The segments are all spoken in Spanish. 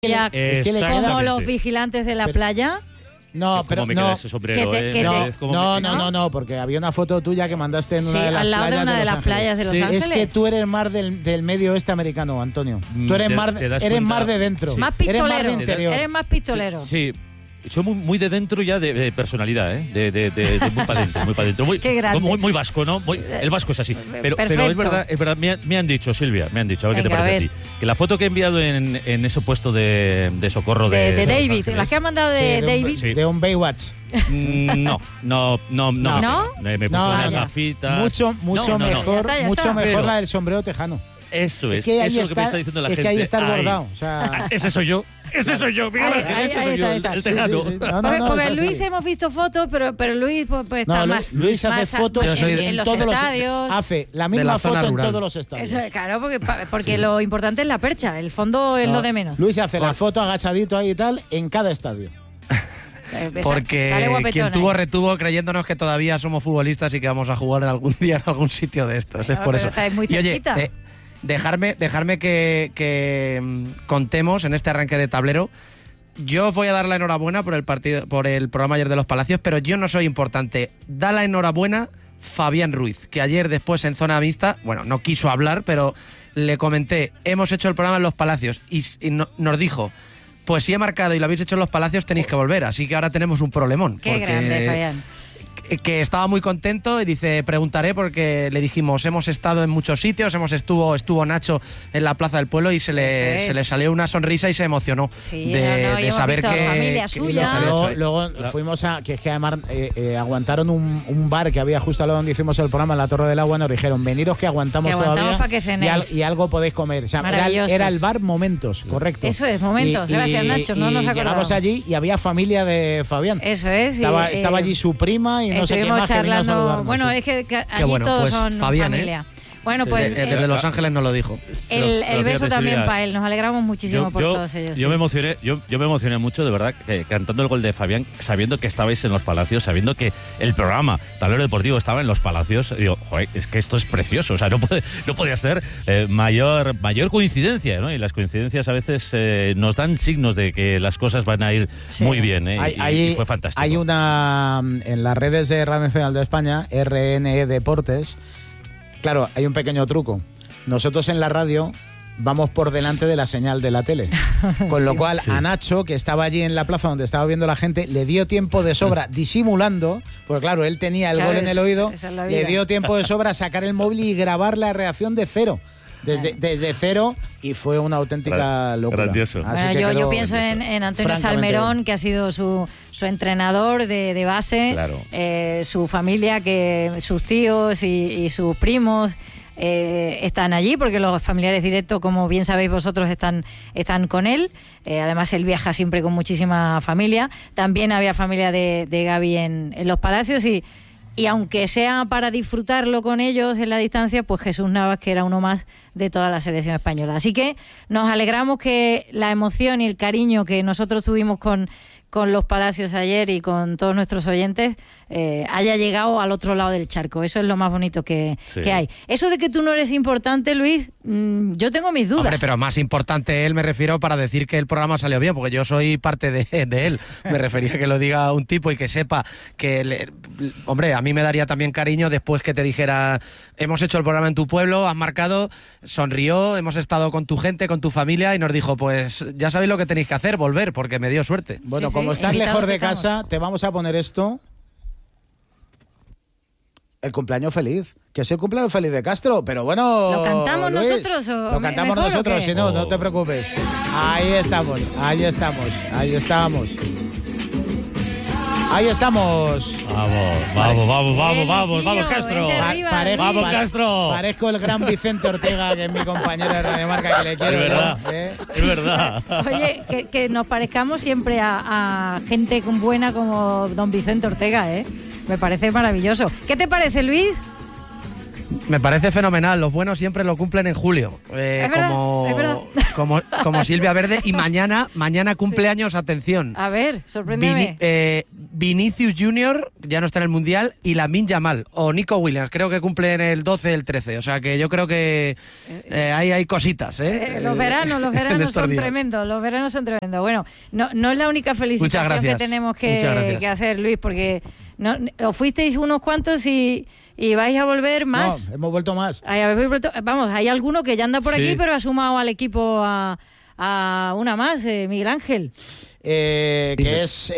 Ya, como los Exactamente. vigilantes de la playa. No, pero no. Ese sombrero, No, porque había una foto tuya que mandaste en Sí, una de las al lado de playas una de Los las Ángeles. playas de Los Sí. Ángeles. Es que tú eres mar del medio oeste americano, Antonio. Tú eres Te- mar, te das eres cuenta- mar de dentro. Sí. Más Eres mar de pistolero. interior. Eres más pistolero. Sí, soy muy de dentro ya de personalidad, ¿eh? De muy para dentro, muy para dentro. Qué grande. Muy vasco, ¿no? El vasco es así. Pero Perfecto. es verdad, me han dicho, Silvia, a ver qué te Venga, parece a a ti. Que la foto que he enviado en ese puesto de socorro de Los David. Ángeles, Las que han mandado Sí, de un- David. Sí. de un Baywatch. No. ¿No? Me puse No, unas no. gafitas. Mucho No. mejor, Ya está. mucho mejor Pero- la del sombrero tejano. Eso es. Es que ahí eso es lo que me está, está diciendo la es gente. que ahí está el Ahí. bordado. O sea, Ese soy yo. Ese soy yo. Mira, Ahí ese está, soy yo, ahí el está. tejano. Sí, sí, sí. No, Porque está Luis así. hemos visto fotos, pero Luis pues No, está más. Luis hace más fotos más soy en los todos estadios. hace la de misma la zona foto en rural. todos los estadios. Eso, claro, porque lo importante es la percha. El fondo es No, lo de menos. Luis hace la foto agachadito ahí y tal en cada estadio. Sale Porque guapetón quien ahí. tuvo retuvo creyéndonos que todavía somos futbolistas y que vamos a jugar algún día en algún sitio de estos. Es Pero por eso. estáis muy Y oye, cerquita. dejarme que contemos en este arranque de tablero. Yo os voy a dar la enhorabuena por el programa ayer de Los Palacios, pero yo no soy importante. Da la enhorabuena Fabián Ruiz, que ayer después en zona mixta, bueno, no quiso hablar, pero le comenté, hemos hecho el programa en Los Palacios y nos dijo, pues si he marcado y lo habéis hecho en Los Palacios tenéis que volver, así que ahora tenemos un problemón. Qué porque- grande, Fabián. que estaba muy contento y dice, preguntaré porque le dijimos, hemos estado en muchos sitios, estuvo Nacho en la Plaza del Pueblo y se le salió una sonrisa y se emocionó Sí, de y hemos saber visto que familia que suya. les había hecho ahí. Luego fuimos a que además aguantaron un bar que había justo al lado donde hicimos el programa en la Torre del Agua. Nos dijeron, veniros que aguantamos Que aguantamos todavía para que cenéis. y algo podéis comer. O sea, Maravillosos. era el bar Momentos, correcto. Eso es, Momentos. Gracias, Nacho, no nos llegamos acordábamos. allí y había familia de Fabián. Eso es. Estaba allí su prima y no sé quién estuvimos más que vino a charlando. saludarnos. Bueno, sí. es que allí bueno, todos pues, son Fabián, familia. Bueno, pues Desde Los Ángeles nos lo dijo. el Pero beso fíjate, también Silvia, para él. Nos alegramos muchísimo por todos ellos. Yo me emocioné mucho, de verdad, cantando el gol de Fabián, sabiendo que estabais en Los Palacios, sabiendo que el programa Tablero Deportivo estaba en Los Palacios. Y digo, joder, es que esto es precioso. O sea, no podía ser mayor coincidencia, ¿no? Y las coincidencias a veces nos dan signos de que las cosas van a ir Sí. muy bien, ¿eh? Y fue fantástico. Hay una en las redes de Radio Nacional de España, RNE Deportes. Claro, hay un pequeño truco. Nosotros en la radio vamos por delante de la señal de la tele. Con lo cual, a Nacho, que estaba allí en la plaza donde estaba viendo la gente, le dio tiempo de sobra, disimulando, porque claro, él tenía el Claro, gol en el oído, esa es la le vida. dio tiempo de sobra a sacar el móvil y grabar la reacción de cero. Desde cero, y fue una auténtica locura. Grandioso. Así Bueno, que yo quedó pienso en Antonio francamente Salmerón, bien. que ha sido su entrenador de base, Claro. su familia, sus tíos y sus primos están allí, porque los familiares directos, como bien sabéis vosotros, están con él. Además, él viaja siempre con muchísima familia. También había familia de Gaby en Los Palacios y aunque sea para disfrutarlo con ellos en la distancia, pues Jesús Navas, que era uno más de toda la selección española. Así que nos alegramos que la emoción y el cariño que nosotros tuvimos con Los Palacios ayer y con todos nuestros oyentes haya llegado al otro lado del charco. Eso es lo más bonito que hay. Eso de que tú no eres importante, Luis, yo tengo mis dudas. Hombre, pero más importante él, me refiero para decir que el programa salió bien, porque yo soy parte de él. Me refería a que lo diga un tipo y que sepa que, hombre, a mí me daría también cariño después que te dijera, hemos hecho el programa en tu pueblo, has marcado, sonrió, hemos estado con tu gente, con tu familia y nos dijo, pues ya sabéis lo que tenéis que hacer, volver, porque me dio suerte. Bueno, Sí, como sí, estás invitados lejos de estamos. casa, te vamos a poner esto. El cumpleaños feliz. Que es el cumpleaños feliz de Castro, pero bueno... ¿Lo cantamos Luis, nosotros o Lo cantamos mejor o nosotros, qué? si no, no te preocupes. Ahí estamos. Ahí estamos. Niño, Castro. vente arriba, Vamos, Castro. Parezco el gran Vicente Ortega, que es mi compañero de Radio Marca, que le quiero. Es verdad. yo, ¿eh? Es verdad. Oye, que nos parezcamos siempre a gente buena como don Vicente Ortega, ¿eh? Me parece maravilloso. ¿Qué te parece, Luis? Me parece fenomenal. Los buenos siempre lo cumplen en julio. Es verdad. Como Silvia Verde. Y mañana cumpleaños, atención. A ver, sorpréndeme. Vinicius Junior, ya no está en el Mundial, y Lamine Yamal, o Nico Williams, creo que cumplen el 12 el 13. O sea que yo creo que hay cositas. Los veranos son tremendos. Los veranos son tremendos. Bueno, no es la única felicitación que tenemos que hacer, Luis, porque os fuisteis unos cuantos y vais a volver más. No, hemos vuelto más. Vamos, hay alguno que ya anda por aquí, pero ha sumado al equipo a una más, Miguel Ángel. Que es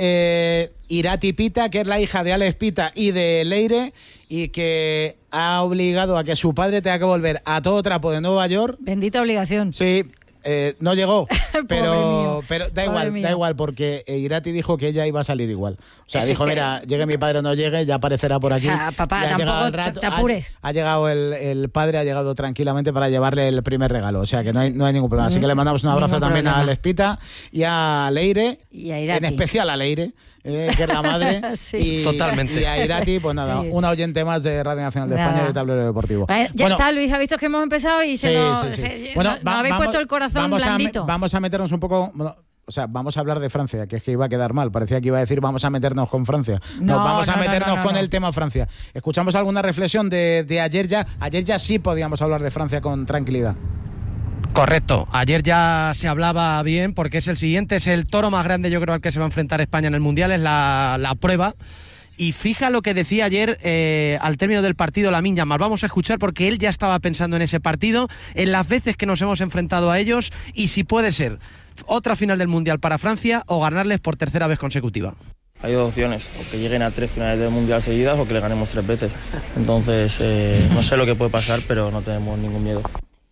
Irati Pita, que es la hija de Alex Pita y de Leire, y que ha obligado a que su padre tenga que volver a todo trapo de Nueva York. Bendita obligación. Sí. No llegó, pero da igual, porque Irati dijo que ella iba a salir igual. O sea, dijo, mira, llegue mi padre o no llegue, ya aparecerá por aquí. O sea, papá, tampoco te apures. Ha llegado el padre, ha llegado tranquilamente para llevarle el primer regalo. O sea, que no hay ningún problema. Así que le mandamos un abrazo también a Alex Pita y a Leire, y a Irati. en especial a Leire, que es la madre. Sí. Totalmente. Y a Irati, pues nada, una oyente más de Radio Nacional de España, de Tablero Deportivo. Ya está, Luis, ha visto que hemos empezado y no habéis puesto el corazón blandito. Vamos a meternos un poco... O sea, vamos a hablar de Francia, que es que iba a quedar mal. Parecía que iba a decir vamos a meternos con Francia. Vamos a meternos con el tema Francia. ¿Escuchamos alguna reflexión de ayer ya? Ayer ya sí podíamos hablar de Francia con tranquilidad. Correcto, ayer ya se hablaba bien porque es el toro más grande, yo creo, al que se va a enfrentar España en el Mundial, es la prueba. Y fija lo que decía ayer al término del partido Lamine Yamal. Vamos a escuchar porque él ya estaba pensando en ese partido, en las veces que nos hemos enfrentado a ellos y si puede ser otra final del Mundial para Francia o ganarles por tercera vez consecutiva. Hay dos opciones, o que lleguen a 3 finales del Mundial seguidas o que le ganemos 3 veces. Entonces, no sé lo que puede pasar, pero no tenemos ningún miedo.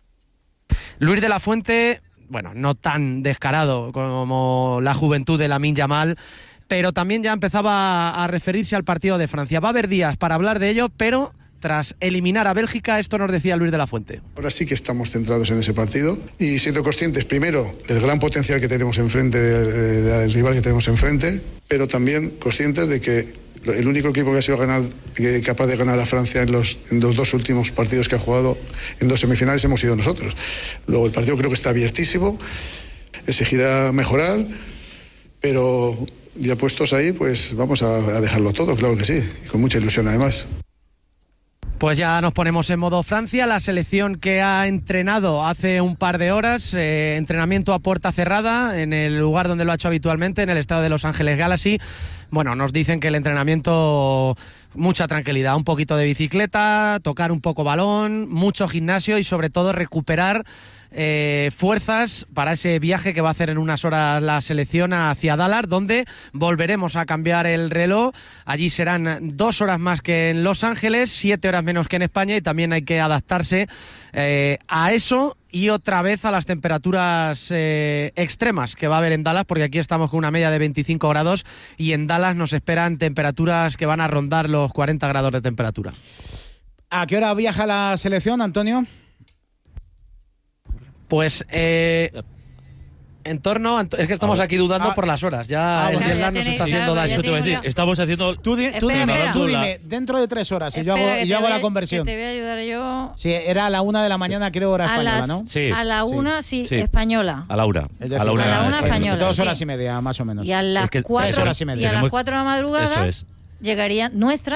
Luis de la Fuente, bueno, no tan descarado como la juventud de Lamine Yamal, pero también ya empezaba a referirse al partido de Francia. Va a haber días para hablar de ello, pero tras eliminar a Bélgica, esto nos decía Luis de la Fuente. Ahora sí que estamos centrados en ese partido y siendo conscientes, primero, del gran potencial que tenemos enfrente, del rival que tenemos enfrente, pero también conscientes de que el único equipo que ha sido capaz de ganar a Francia en los 2 últimos partidos que ha jugado en 2 semifinales hemos sido nosotros. Luego el partido creo que está abiertísimo, exigirá mejorar, pero ya puestos ahí, pues vamos a dejarlo todo, claro que sí, y con mucha ilusión además. Pues ya nos ponemos en modo Francia, la selección que ha entrenado hace un par de horas, entrenamiento a puerta cerrada en el lugar donde lo ha hecho habitualmente, en el estadio de Los Ángeles Galaxy. Bueno, nos dicen que el entrenamiento, mucha tranquilidad, un poquito de bicicleta, tocar un poco balón, mucho gimnasio y sobre todo recuperar fuerzas para ese viaje que va a hacer en unas horas la selección hacia Dallas, donde volveremos a cambiar el reloj. Allí serán 2 horas más que en Los Ángeles, 7 horas menos que en España y también hay que adaptarse a eso y otra vez a las temperaturas extremas que va a haber en Dallas, porque aquí estamos con una media de 25 grados y en Dallas nos esperan temperaturas que van a rondar los 40 grados de temperatura. ¿A qué hora viaja la selección, Antonio? Pues en torno, es que estamos aquí dudando por las horas. Ya el jet lag nos está haciendo daño. Eso te voy a decir, estamos haciendo... Tú dime, dentro de 3 horas, y yo hago la conversión. Te voy a ayudar yo. Sí, era a la 1 de la mañana, creo, hora española, ¿no? Sí. A la 1 sí, española. A la 1. A la 1 española. 2 horas y media, más o menos. Y a las 3 horas y media. Y a las 4 de la madrugada Eso es. llegarían,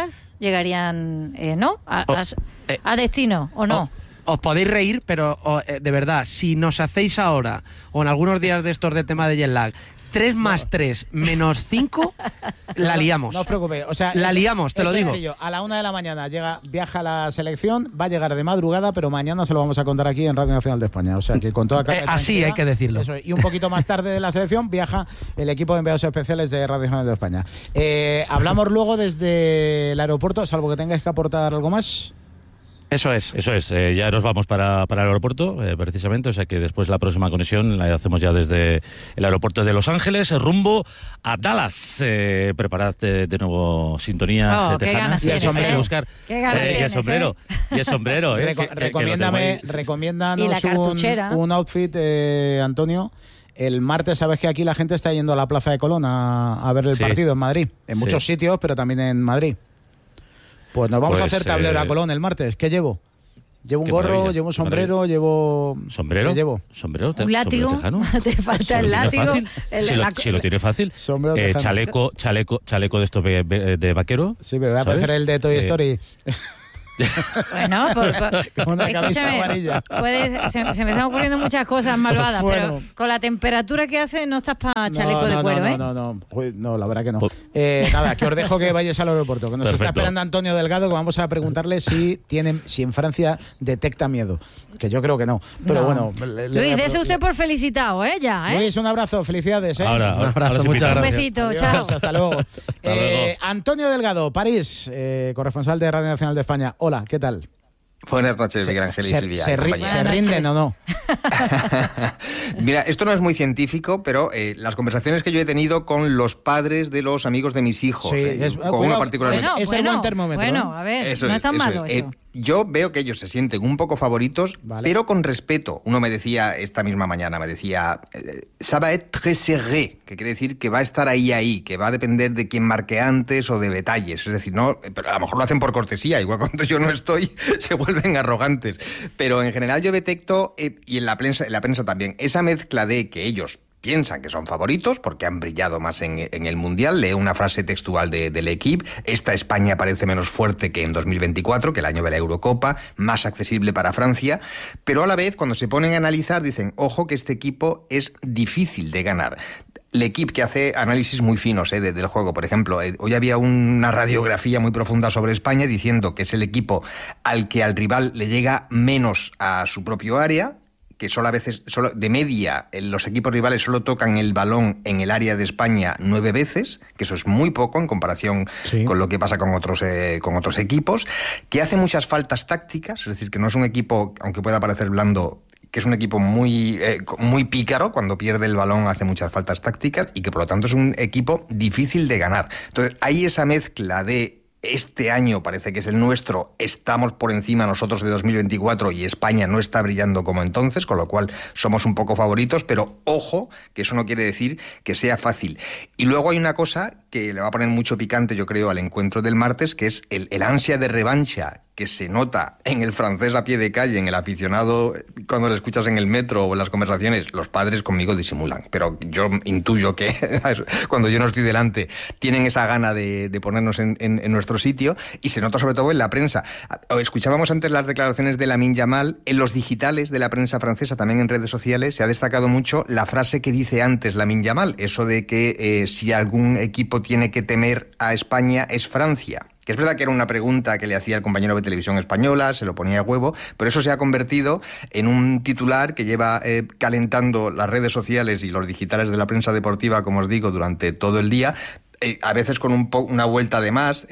¿no? A destino, ¿o no? Os podéis reír, pero de verdad, si nos hacéis ahora, o en algunos días de estos de tema de jet lag, 3 más 3 menos 5, la liamos. No os preocupéis. O sea, la liamos, te lo digo. Sencillo. A la 1 de la mañana viaja la selección, va a llegar de madrugada, pero mañana se lo vamos a contar aquí en Radio Nacional de España. O sea, que con toda así hay que decirlo. Eso, y un poquito más tarde de la selección viaja el equipo de enviados especiales de Radio Nacional de España. Hablamos luego desde el aeropuerto, salvo que tengáis que aportar algo más. Eso es. Ya nos vamos para el aeropuerto, precisamente, o sea que después la próxima conexión la hacemos ya desde el aeropuerto de Los Ángeles, rumbo a Dallas. Preparad de nuevo sintonías tejanas. Y el sombrero. Buscar. Y el sombrero. Recomiéndanos un outfit, Antonio. El martes, sabes que aquí la gente está yendo a la Plaza de Colón a ver el partido en Madrid. En muchos sitios, pero también en Madrid. Pues nos vamos a hacer tablero a Colón el martes. ¿Qué llevo? Llevo un Qué gorro, maravilla, llevo un qué sombrero, llevo... ¿Sombrero? ¿Qué llevo? ¿Sombrero? Un látigo. ¿Sombrero tejano? Te falta el Si lo tiene látigo. fácil, si lo tiene fácil. Sombrero tejano. Chaleco de estos de vaquero. Sí, pero voy a ¿sabes? aparecer el de Toy Story. Bueno, Con una camisa escúchame, amarilla. se me están ocurriendo muchas cosas malvadas, Bueno. pero con la temperatura que hace no estás para chaleco de cuero, ¿eh? No, Uy, no, la verdad que no. Pues- Nada, que os dejo que vayáis al aeropuerto, que nos está Perfecto. esperando Antonio Delgado, que vamos a preguntarle si en Francia detecta miedo, que yo creo que no. Pero No. bueno, Luis, dese usted por felicitado, ¿eh? Ya, ¿eh? Luis, un abrazo, felicidades. Ahora Un abrazo, sí muchas invitamos. Un gracias. besito, Adiós, chao. hasta luego. luego. Antonio Delgado, París, corresponsal de Radio Nacional de España. Hola, ¿qué tal? Buenas noches, Miguel Ángel y Silvia. y compañía. ¿Se rinden o no? Mira, esto no es muy científico, pero las conversaciones que yo he tenido con los padres de los amigos de mis hijos, con uno particularmente. Es el buen termómetro, Bueno, ¿eh? a ver, Eso no es, es tan eso malo es. eso. Yo veo que ellos se sienten un poco favoritos, Vale. pero con respeto. Uno me decía esta misma mañana, me decía, ça va être très serré, que quiere decir que va a estar ahí, que va a depender de quién marque antes o de detalles. Es decir, no, pero a lo mejor lo hacen por cortesía, igual cuando yo no estoy se vuelven arrogantes. Pero en general yo detecto, y en la prensa también, esa mezcla de que ellos piensan que son favoritos porque han brillado más en el Mundial. Leo una frase textual del equipo: esta España parece menos fuerte que en 2024, que el año de la Eurocopa, más accesible para Francia, pero a la vez cuando se ponen a analizar dicen, ojo que este equipo es difícil de ganar. El equipo que hace análisis muy finos del juego, por ejemplo, hoy había una radiografía muy profunda sobre España diciendo que es el equipo al que al rival le llega menos a su propio área, que solo de media los equipos rivales solo tocan el balón en el área de España 9 veces, que eso es muy poco en comparación con lo que pasa con otros equipos, que hace muchas faltas tácticas, es decir, que no es un equipo, aunque pueda parecer blando, que es un equipo muy pícaro, cuando pierde el balón hace muchas faltas tácticas y que por lo tanto es un equipo difícil de ganar. Entonces hay esa mezcla de este año parece que es el nuestro, estamos por encima nosotros de 2024 y España no está brillando como entonces, con lo cual somos un poco favoritos, pero ojo, que eso no quiere decir que sea fácil. Y luego hay una cosa que le va a poner mucho picante, yo creo, al encuentro del martes, que es el ansia de revancha que se nota en el francés a pie de calle, en el aficionado, cuando lo escuchas en el metro o en las conversaciones. Los padres conmigo disimulan, pero yo intuyo que cuando yo no estoy delante tienen esa gana de ponernos en nuestro sitio, y se nota sobre todo en la prensa. Escuchábamos antes las declaraciones de Lamine Yamal. En los digitales de la prensa francesa, también en redes sociales, se ha destacado mucho la frase que dice antes Lamine Yamal, eso de que si algún equipo tiene que temer a España es Francia. Que es verdad que era una pregunta que le hacía el compañero de Televisión Española, se lo ponía a huevo, pero eso se ha convertido en un titular que lleva calentando las redes sociales y los digitales de la prensa deportiva, como os digo, durante todo el día. A veces con una vuelta de más,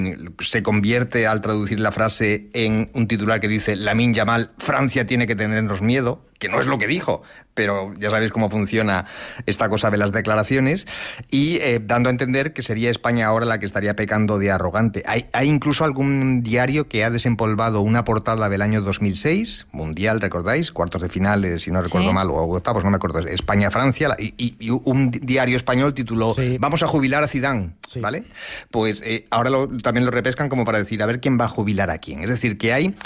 se convierte al traducir la frase en un titular que dice Lamine Yamal, Francia tiene que tenernos miedo, que no es lo que dijo, pero ya sabéis cómo funciona esta cosa de las declaraciones, y dando a entender que sería España ahora la que estaría pecando de arrogante. Hay incluso algún diario que ha desempolvado una portada del año 2006, Mundial, ¿recordáis? Cuartos de finales, si no recuerdo mal, o octavos, no me acuerdo, España-Francia, y un diario español tituló Vamos a jubilar a Zidane, ¿vale? Pues ahora también lo repescan como para decir, a ver quién va a jubilar a quién. Es decir, que hay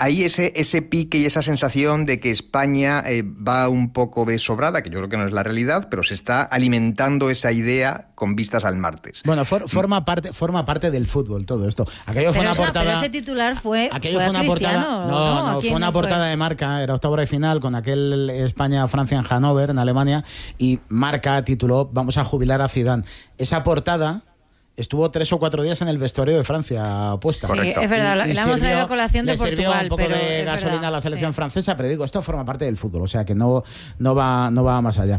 ese pique y esa sensación de que España va un poco de sobrada, que yo creo que no es la realidad, pero se está alimentando esa idea con vistas al martes. Bueno, forma parte del fútbol todo esto. Aquello fue una portada. Pero ese titular fue una portada. No, fue una portada de Marca, era octavo de final con aquel España-Francia en Hannover, en Alemania, y Marca tituló Vamos a jubilar a Zidane. Esa portada estuvo 3 o 4 días en el vestuario de Francia puesta. Sí, correcto. Es verdad, la hemos traído a colación de Portugal. Le sirvió un poco de gasolina a la selección francesa, pero digo, esto forma parte del fútbol, o sea que no va más allá.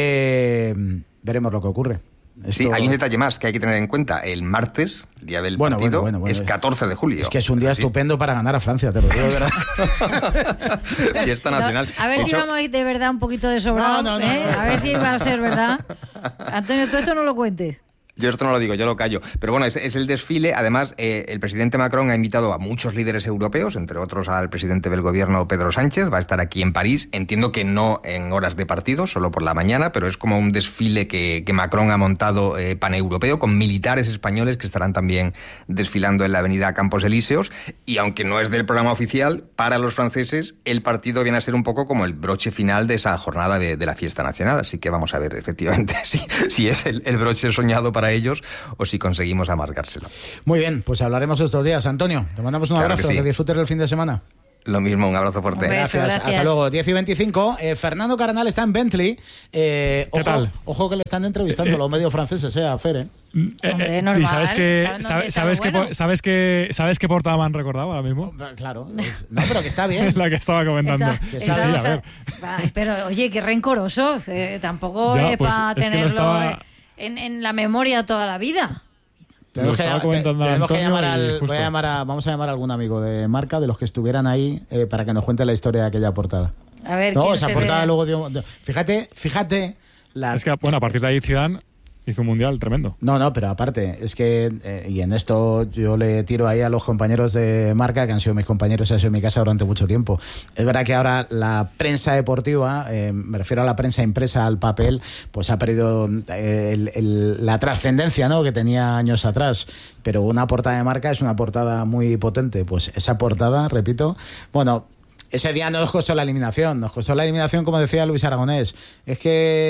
Veremos lo que ocurre. Sí, hay un detalle más que hay que tener en cuenta. El martes, el día del partido, es 14 de julio. Es que es un día estupendo para ganar a Francia, te lo digo de verdad. Fiesta nacional. A ver si vamos a ir de verdad un poquito de sobrado. A ver si va a ser verdad. Antonio, tú esto no lo cuentes. Yo esto no lo digo, yo lo callo. Pero bueno, es el desfile. Además, el presidente Macron ha invitado a muchos líderes europeos, entre otros al presidente del gobierno, Pedro Sánchez. Va a estar aquí en París. Entiendo que no en horas de partido, solo por la mañana, pero es como un desfile que Macron ha montado paneuropeo, con militares españoles que estarán también desfilando en la avenida Campos Elíseos. Y aunque no es del programa oficial, para los franceses el partido viene a ser un poco como el broche final de esa jornada de la fiesta nacional. Así que vamos a ver efectivamente si es el broche soñado para ellos o si conseguimos amargárselo. Muy bien, pues hablaremos estos días. Antonio, te mandamos un abrazo, que disfrutes del fin de semana. Lo mismo, un abrazo fuerte. Gracias. Hasta luego. 10:25. Fernando Carnal está en Bentley. ¿Qué tal? Ojo que le están entrevistando los medios franceses, a Fer. Hombre, normal. ¿Y sabes qué portada me han recordado ahora mismo? Claro. No, pero que está bien. Es la que estaba comentando. Sí, a ver. Pero, oye, qué rencoroso. Tampoco Ya, es pues, para es que tenerlo estaba... en la memoria toda la vida. Vamos a llamar a algún amigo de Marca, de los que estuvieran ahí, para que nos cuente la historia de aquella portada. A ver, no, esa portada luego dio... Fíjate Es que, bueno, a partir de ahí Zidane hizo un mundial tremendo. No, pero aparte, es que, y en esto yo le tiro ahí a los compañeros de Marca, que han sido mis compañeros, han sido en mi casa durante mucho tiempo. Es verdad que ahora la prensa deportiva, me refiero a la prensa impresa, al papel, pues ha perdido la trascendencia, ¿no?, que tenía años atrás. Pero una portada de Marca es una portada muy potente. Pues esa portada, repito, bueno... Ese día no nos costó la eliminación, como decía Luis Aragonés. Es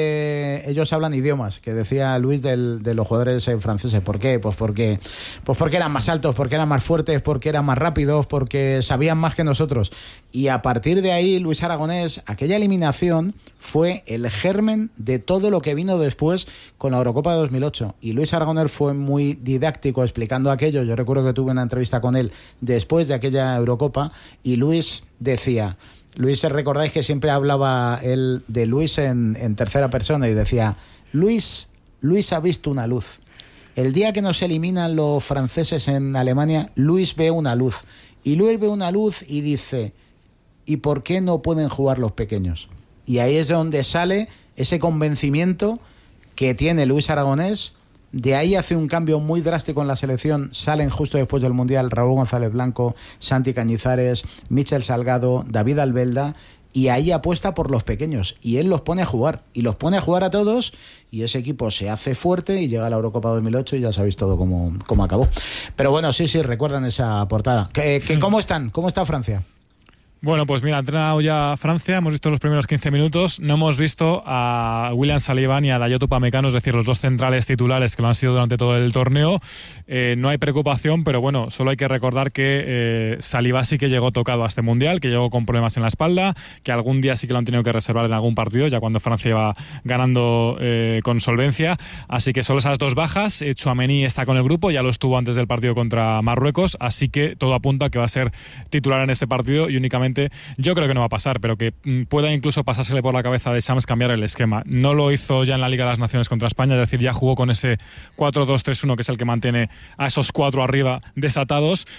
que ellos hablan idiomas, que decía Luis de los jugadores franceses. ¿Por qué? Pues porque eran más altos, porque eran más fuertes, porque eran más rápidos, porque sabían más que nosotros. Y a partir de ahí, Luis Aragonés, aquella eliminación fue el germen de todo lo que vino después con la Eurocopa de 2008. Y Luis Aragonés fue muy didáctico explicando aquello. Yo recuerdo que tuve una entrevista con él después de aquella Eurocopa y Luis decía... Luis, ¿recordáis que siempre hablaba él de Luis en tercera persona y decía, Luis ha visto una luz? El día que nos eliminan los franceses en Alemania, Luis ve una luz. Y Luis ve una luz y dice, ¿y por qué no pueden jugar los pequeños? Y ahí es de donde sale ese convencimiento que tiene Luis Aragonés. De ahí hace un cambio muy drástico en la selección. Salen justo después del Mundial Raúl González Blanco, Santi Cañizares, Michel Salgado, David Albelda, y ahí apuesta por los pequeños y él los pone a jugar y los pone a jugar a todos y ese equipo se hace fuerte y llega a la Eurocopa 2008 y ya sabéis todo cómo acabó. Pero bueno, sí, recuerdan esa portada. ¿Cómo están? ¿Cómo está Francia? Bueno, pues mira, ha entrenado ya Francia, hemos visto los primeros 15 minutos, no hemos visto a William Saliba ni a Dayot Upamecano, es decir, los dos centrales titulares que lo han sido durante todo el torneo. No hay preocupación, pero bueno, solo hay que recordar que Saliba sí que llegó tocado a este Mundial, que llegó con problemas en la espalda, que algún día sí que lo han tenido que reservar en algún partido, ya cuando Francia iba ganando con solvencia. Así que solo esas dos bajas. Tchouaméni está con el grupo, ya lo estuvo antes del partido contra Marruecos, así que todo apunta a que va a ser titular en ese partido y únicamente yo creo que no va a pasar, pero que pueda incluso pasársele por la cabeza a Deschamps cambiar el esquema. No lo hizo ya en la Liga de las Naciones contra España, es decir, ya jugó con ese 4-2-3-1 que es el que mantiene a esos cuatro arriba desatados,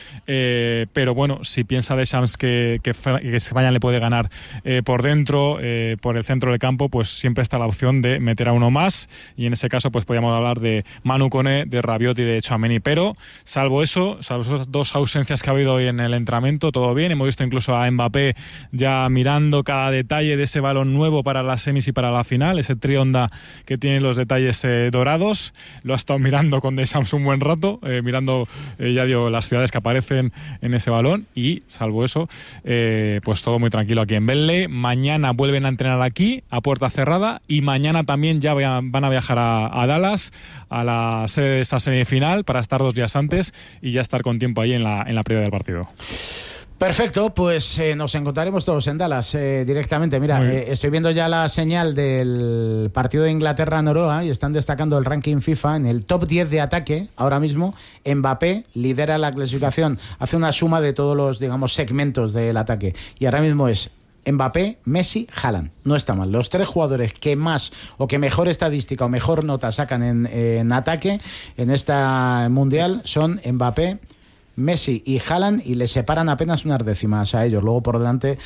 pero bueno, si piensa Deschamps que España le puede ganar por dentro, por el centro del campo, pues siempre está la opción de meter a uno más y en ese caso pues podríamos hablar de Manu Koné, de Rabiot y de Tchouaméni, pero salvo esas dos ausencias que ha habido hoy en el entrenamiento, todo bien. Hemos visto incluso a Mbappé ya mirando cada detalle de ese balón nuevo para las semis y para la final, ese trionda que tiene los detalles dorados. Lo ha estado mirando con Deschamps un buen rato, mirando las ciudades que aparecen en ese balón y salvo eso, pues todo muy tranquilo aquí en Bentley. Mañana vuelven a entrenar aquí a puerta cerrada y mañana también ya van a viajar a Dallas, a la sede de esa semifinal, para estar 2 días antes y ya estar con tiempo ahí en la previa del partido. Perfecto, pues nos encontraremos todos en Dallas directamente. Mira, estoy viendo ya la señal del partido de Inglaterra-Noruega y están destacando el ranking FIFA en el top 10 de ataque. Ahora mismo Mbappé lidera la clasificación, hace una suma de todos los, digamos, segmentos del ataque y ahora mismo es Mbappé, Messi, Haaland. No está mal. Los 3 jugadores que más o que mejor estadística o mejor nota sacan en ataque en esta mundial son Mbappé, Messi y Haaland, y le separan apenas unas décimas a ellos. Luego por delante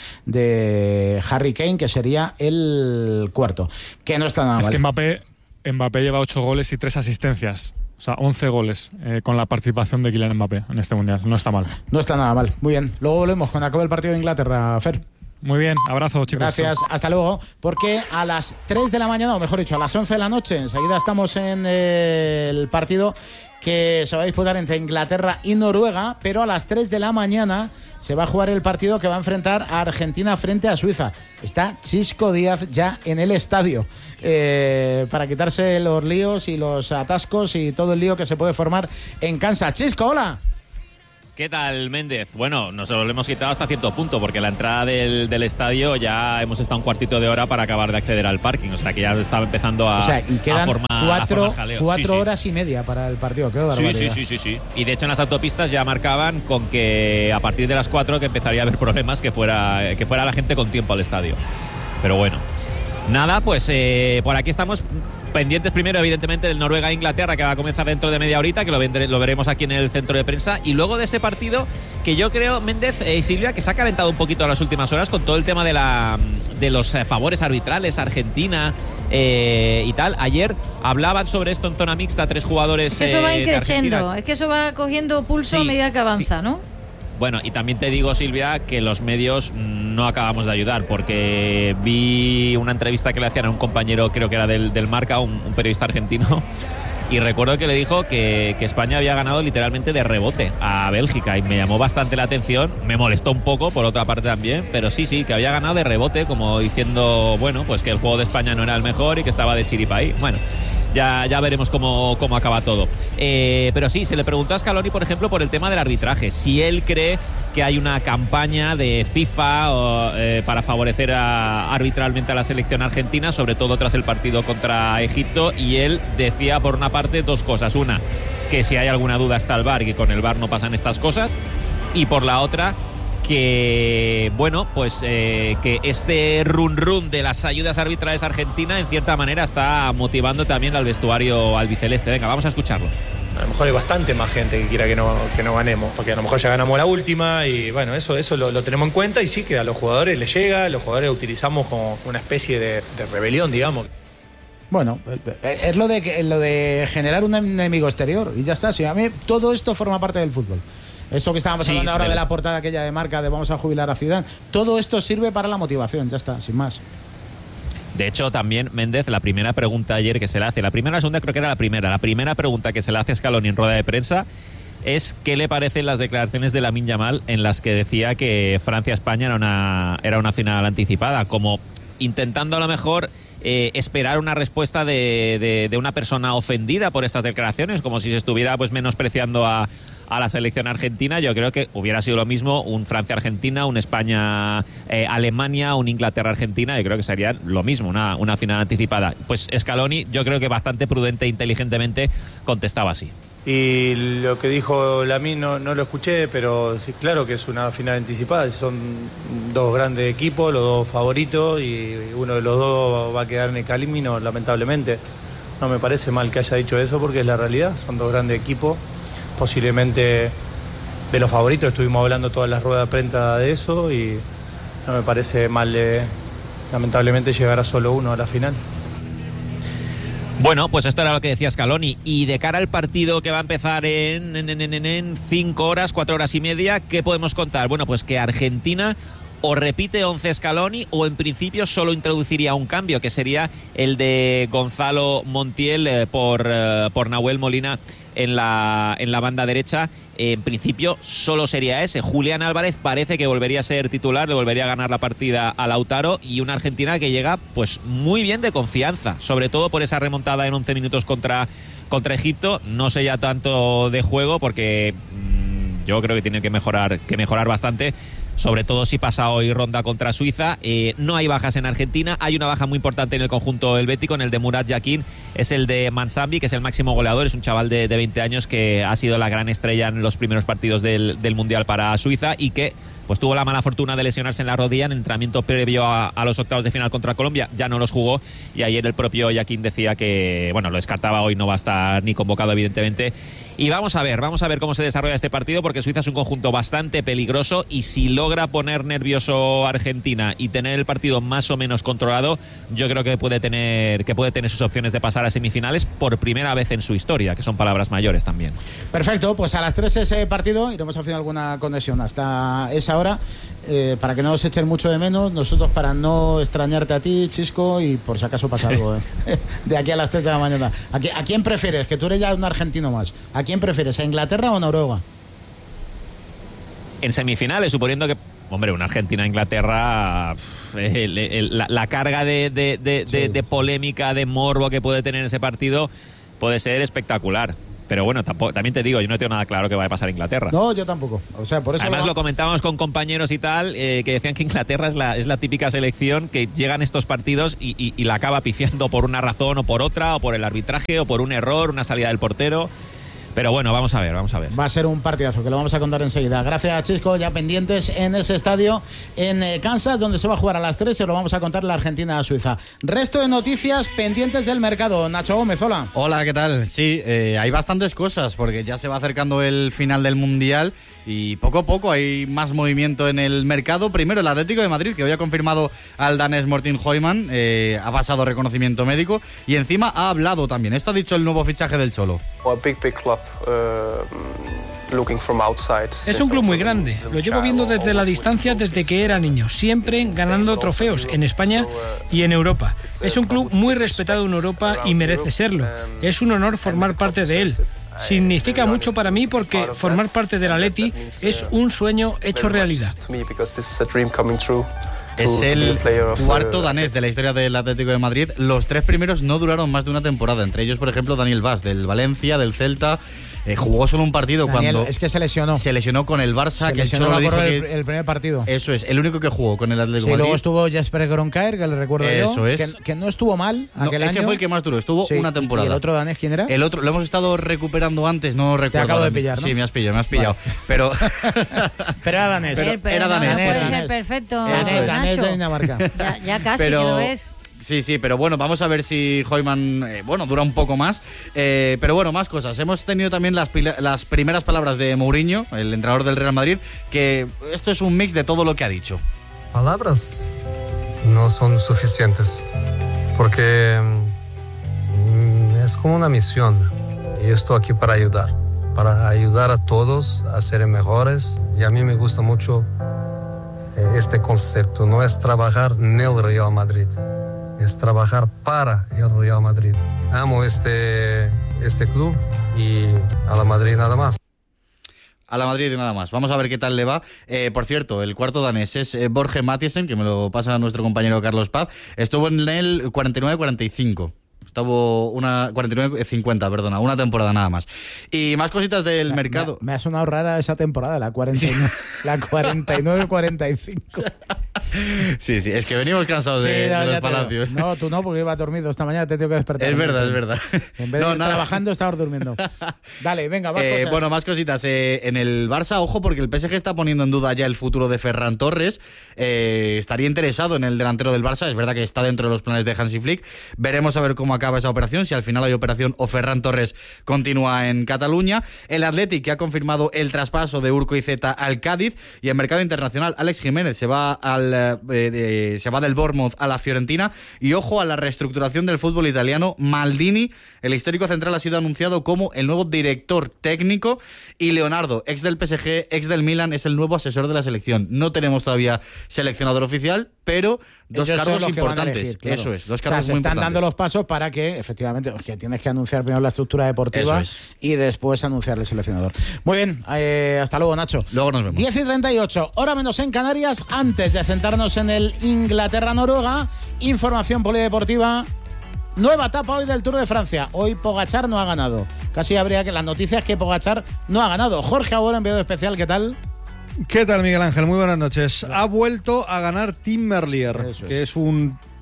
de Harry Kane, que sería el cuarto. Que no está nada mal. Es que Mbappé lleva 8 goles y 3 asistencias. O sea, 11 goles con la participación de Kylian Mbappé en este Mundial. No está mal. No está nada mal. Muy bien. Luego volvemos con acabo el partido de Inglaterra, Fer. Muy bien, abrazo, chicos. Gracias, hasta luego. Porque a las 3 de la mañana, o mejor dicho, a las 11 de la noche, enseguida estamos en el partido que se va a disputar entre Inglaterra y Noruega, pero a las 3 de la mañana se va a jugar el partido que va a enfrentar a Argentina frente a Suiza. Está Chisco Díaz ya en el estadio para quitarse los líos y los atascos y todo el lío que se puede formar en Kansas. Chisco, hola. ¿Qué tal, Méndez? Bueno, nos lo hemos quitado hasta cierto punto, porque la entrada del estadio ya hemos estado un cuartito de hora para acabar de acceder al parking. O sea, que ya estaba empezando a, o sea, y quedan cuatro sí. horas y media para el partido. Qué barbaridad. Sí. Y de hecho en las autopistas ya marcaban con que a partir de las 4 que empezaría a haber problemas que fuera la gente con tiempo al estadio. Pero bueno. Nada, pues por aquí estamos pendientes primero, evidentemente, del Noruega-Inglaterra, que va a comenzar dentro de media horita, que lo veremos aquí en el centro de prensa. Y luego de ese partido, que yo creo, Méndez y Silvia, que se ha calentado un poquito en las últimas horas con todo el tema de los favores arbitrales, Argentina y tal. Ayer hablaban sobre esto en zona mixta, 3 jugadores. Es que eso va increciendo, es que eso va cogiendo pulso a medida que avanza, ¿no? Bueno, y también te digo, Silvia, que los medios no acabamos de ayudar, porque vi una entrevista que le hacían a un compañero, creo que era del Marca, un periodista argentino, y recuerdo que le dijo que España había ganado literalmente de rebote a Bélgica, y me llamó bastante la atención, me molestó un poco, por otra parte también, pero sí, que había ganado de rebote, como diciendo, bueno, pues que el juego de España no era el mejor y que estaba de chiripa ahí. Bueno, ya veremos cómo acaba todo. Pero sí, se le preguntó a Scaloni, por ejemplo, por el tema del arbitraje. Si él cree que hay una campaña de FIFA para favorecer arbitralmente a la selección argentina, sobre todo tras el partido contra Egipto. Y él decía, por una parte, 2 cosas. Una, que si hay alguna duda está el VAR y que con el VAR no pasan estas cosas. Y por la otra, que bueno, pues que este run de las ayudas arbitrales a Argentina en cierta manera está motivando también al vestuario albiceleste. Venga, vamos a escucharlo. A lo mejor hay bastante más gente que quiera que no ganemos, porque a lo mejor ya ganamos la última y bueno, eso lo tenemos en cuenta, y sí que a los jugadores les llega, los jugadores lo utilizamos como una especie de rebelión, digamos. Bueno, es lo de generar un enemigo exterior y ya está. Sí, a mí todo esto forma parte del fútbol. Eso que estábamos hablando ahora de la portada aquella de Marca de vamos a jubilar a Zidane, todo esto sirve para la motivación, ya está, sin más. De hecho, también, Méndez, la primera pregunta ayer que se le hace, la segunda creo que era la primera pregunta que se le hace a Scaloni en rueda de prensa es qué le parecen las declaraciones de Lamine Yamal en las que decía que Francia-España era una final anticipada, como intentando a lo mejor esperar una respuesta de una persona ofendida por estas declaraciones, como si se estuviera pues menospreciando a la selección argentina. Yo creo que hubiera sido lo mismo un Francia-Argentina, un España-Alemania, un Inglaterra-Argentina. Yo creo que sería lo mismo, una final anticipada. Pues Scaloni, yo creo que bastante prudente e inteligentemente contestaba así. Y lo que dijo Lamine no lo escuché, pero sí, claro que es una final anticipada. Son 2 grandes equipos, los 2 favoritos, y uno de los 2 va a quedar en el camino, lamentablemente. No me parece mal que haya dicho eso, porque es la realidad. Son 2 grandes equipos, posiblemente de los favoritos. Estuvimos hablando todas las ruedas de prensa de eso, y no me parece mal, lamentablemente, llegar a solo uno a la final. Bueno, pues esto era lo que decía Scaloni. Y de cara al partido que va a empezar en 5 horas, 4 horas y media, ¿qué podemos contar? Bueno, pues que Argentina o repite 11 Scaloni o en principio solo introduciría un cambio, que sería el de Gonzalo Montiel por Nahuel Molina en la banda derecha. En principio solo sería ese. Julián Álvarez parece que volvería a ser titular, le volvería a ganar la partida a Lautaro, y una Argentina que llega pues muy bien de confianza, sobre todo por esa remontada en 11 minutos contra Egipto. No sé ya tanto de juego, porque yo creo que tiene que mejorar bastante, sobre todo si pasa hoy ronda contra Suiza. No hay bajas en Argentina, hay una baja muy importante en el conjunto helvético, en el de Murat Yakin, es el de Mansambi, que es el máximo goleador, es un chaval de 20 años que ha sido la gran estrella en los primeros partidos del Mundial para Suiza, y que pues tuvo la mala fortuna de lesionarse en la rodilla en el entrenamiento previo a los octavos de final contra Colombia. Ya no los jugó y ayer el propio Joaquín decía que, bueno, lo descartaba, hoy no va a estar ni convocado evidentemente. Y vamos a ver cómo se desarrolla este partido, porque Suiza es un conjunto bastante peligroso y si logra poner nervioso a Argentina y tener el partido más o menos controlado, yo creo que puede tener sus opciones de pasar a semifinales por primera vez en su historia, que son palabras mayores también. Perfecto, pues a las 3 ese partido, iremos haciendo alguna conexión hasta esa hora, para que no os echen mucho de menos, nosotros para no extrañarte a ti, Chisco, y por si acaso pasa algo de aquí a las 3 de la mañana. ¿A quién prefieres? Que tú eres ya un argentino más. ¿A quién prefieres? ¿A Inglaterra o Noruega? En semifinales, suponiendo que, hombre, una Argentina-Inglaterra, la carga de polémica, de morbo que puede tener ese partido puede ser espectacular. Pero bueno, también te digo, yo no tengo nada claro que vaya a pasar a Inglaterra. No, yo tampoco. O sea, por eso además lo comentábamos con compañeros y tal, que decían que Inglaterra es la típica selección que llegan estos partidos y la acaba pifiando por una razón o por otra, o por el arbitraje, o por un error, una salida del portero. Pero bueno, vamos a ver. Va a ser un partidazo que lo vamos a contar enseguida. Gracias, Chisco. Ya pendientes en ese estadio en Kansas, donde se va a jugar a las 3 y lo vamos a contar la Argentina-Suiza. Resto de noticias pendientes del mercado. Nacho Gómez, hola. Hola, ¿qué tal? Sí, hay bastantes cosas porque ya se va acercando el final del Mundial y poco a poco hay más movimiento en el mercado. Primero el Atlético de Madrid, que hoy ha confirmado al danés Morten Højmann, ha pasado reconocimiento médico y encima ha hablado también. Esto ha dicho el nuevo fichaje del Cholo. Es un club muy grande, lo llevo viendo desde la distancia desde que era niño, siempre ganando trofeos en España y en Europa. Es un club muy respetado en Europa y merece serlo. Es un honor formar parte de él. Significa mucho para mí porque formar parte del Atleti es un sueño hecho realidad. Es el cuarto danés de la historia del Atlético de Madrid. Los 3 primeros no duraron más de una temporada. Entre ellos, por ejemplo, Daniel Vaz, del Valencia, del Celta. Jugó solo un partido cuando... Es que se lesionó. Se lesionó con el Barça. Se lesionó el primer partido. Eso es, el único que jugó con el Atlético de Madrid. Luego estuvo Jesper Gronkaer, que le recuerdo yo. Que no estuvo mal aquel año. Ese fue el que más duró, estuvo una temporada. ¿Y el otro danés quién era? El otro, lo hemos estado recuperando antes, no recuerdo. Te acabo de pillar, ¿no? Sí, me has pillado. Vale. Pero era danés. Era danés. Puede ser perfecto. Danés de Dinamarca. Ya casi que lo ves. Sí, pero bueno, vamos a ver si Højmann, dura un poco más. Pero bueno, más cosas. Hemos tenido también las primeras palabras de Mourinho, el entrenador del Real Madrid, que esto es un mix de todo lo que ha dicho. Palabras no son suficientes, porque es como una misión. Y yo estoy aquí para ayudar a todos a ser mejores. Y a mí me gusta mucho este concepto. No es trabajar en el Real Madrid, es trabajar para el Real Madrid. Amo este club y a la Madrid nada más. A la Madrid y nada más. Vamos a ver qué tal le va. Por cierto, el cuarto danés es Borge Mathiesen, que me lo pasa nuestro compañero Carlos Paz. Estuvo en el 49-45. Estuvo 49-50, perdona, una temporada nada más. Y más cositas del mercado. Me ha sonado rara esa temporada, la 49-45. Sí, es que venimos cansados de los Palacios. No, tú no, porque iba dormido esta mañana, te tengo que despertar. Es verdad. En vez de trabajando, estabas durmiendo. Dale, venga, más cosas. Bueno, más cositas. En el Barça, ojo, porque el PSG está poniendo en duda ya el futuro de Ferran Torres. Estaría interesado en el delantero del Barça. Es verdad que está dentro de los planes de Hansi Flick. Veremos a ver cómo acaba esa operación, si al final hay operación o Ferran Torres continúa en Cataluña. El Athletic, que ha confirmado el traspaso de Urco y Zeta al Cádiz. Y en mercado internacional, Alex Jiménez se va del Bournemouth a la Fiorentina. Y ojo a la reestructuración del fútbol italiano. Maldini, el histórico central, ha sido anunciado como el nuevo director técnico, y Leonardo, ex del PSG, ex del Milan, es el nuevo asesor de la selección. No tenemos todavía seleccionador oficial, pero dos cargos importantes. Elegir, claro. Eso es, dos cargos muy importantes. Se están dando los pasos para que, efectivamente, que tienes que anunciar primero la estructura deportiva y después anunciar el seleccionador. Muy bien, hasta luego, Nacho. Luego nos vemos. 10:38, hora menos en Canarias. Antes de centrarnos en el Inglaterra-Noruega, información polideportiva. Nueva etapa hoy del Tour de Francia. Hoy Pogačar no ha ganado. Casi habría que... Las noticias es que Pogačar no ha ganado. Jorge Agüero, enviado especial, ¿qué tal? ¿Qué tal, Miguel Ángel? Muy buenas noches. Ha vuelto a ganar Tim Merlier, que es un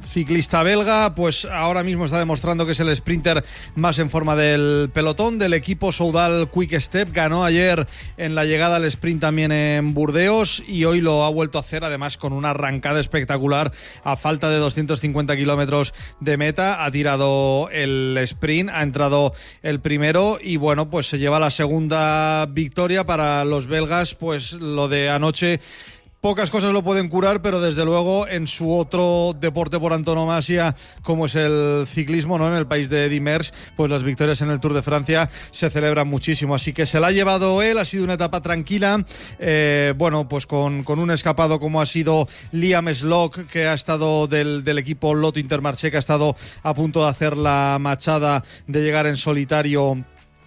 ciclista belga, pues ahora mismo está demostrando que es el sprinter más en forma del pelotón, del equipo Soudal Quick Step. Ganó ayer en la llegada al sprint también en Burdeos y hoy lo ha vuelto a hacer, además con una arrancada espectacular a falta de 250 kilómetros de meta. Ha tirado el sprint, ha entrado el primero y bueno, pues se lleva la segunda victoria para los belgas. Pues lo de anoche, pocas cosas lo pueden curar, pero desde luego en su otro deporte por antonomasia, como es el ciclismo, ¿no? En el país de Eddy Merckx, pues las victorias en el Tour de Francia se celebran muchísimo. Así que se la ha llevado él, ha sido una etapa tranquila. Bueno, pues con un escapado como ha sido Liam Slock, que ha estado del equipo Lotto Intermarché, que ha estado a punto de hacer la machada de llegar en solitario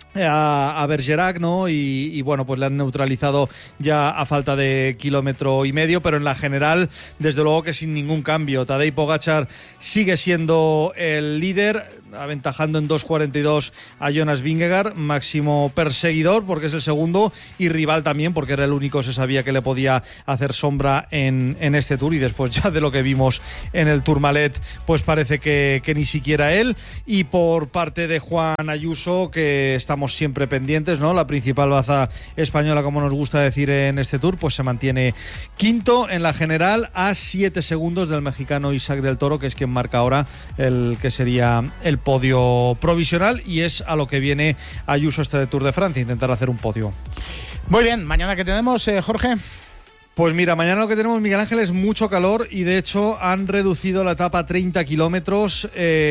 a Bergerac, ¿no? Y bueno, pues le han neutralizado ya a falta de 1,5 kilómetros, pero en la general, desde luego que sin ningún cambio. Tadej Pogačar sigue siendo el líder, aventajando en 2:42 a Jonas Vingegaard, máximo perseguidor porque es el segundo y rival también porque era el único, se sabía que le podía hacer sombra en este Tour, y después ya de lo que vimos en el Tourmalet, pues parece que ni siquiera él. Y por parte de Juan Ayuso, que estamos siempre pendientes, ¿no? La principal baza española, como nos gusta decir en este Tour, pues se mantiene quinto en la general a 7 segundos del mexicano Isaac del Toro, que es quien marca ahora el que sería el podio provisional, y es a lo que viene Ayuso este Tour de Francia, intentar hacer un podio. Muy bien, mañana ¿qué tenemos, Jorge? Pues mira, mañana lo que tenemos, Miguel Ángel, es mucho calor y de hecho han reducido la etapa a 30 kilómetros.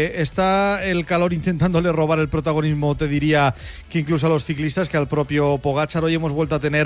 Está el calor intentándole robar el protagonismo, te diría que incluso a los ciclistas, que al propio Pogačar. Hoy hemos vuelto a tener